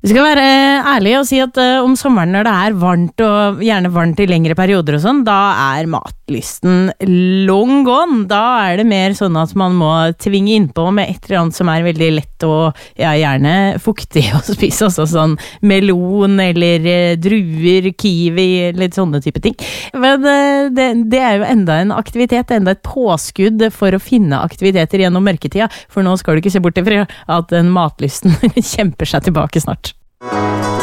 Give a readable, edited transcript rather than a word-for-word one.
Vi skal være ærlige og si at om sommeren når det varmt og gjerne varmt I lengre perioder og sånn, da matlysten long gone. Da det mer sånn at man må tvinge innpå med et eller annet som veldig lett og gjerne fuktig å spise, også sånn melon eller druer, kiwi, litt sånne type ting. Men det jo enda en aktivitet, enda et påskudd for å finne aktiviteter gjennom mørketida, for nå skal du ikke se bort ifra at den matlysten kjemper seg tilbake snart.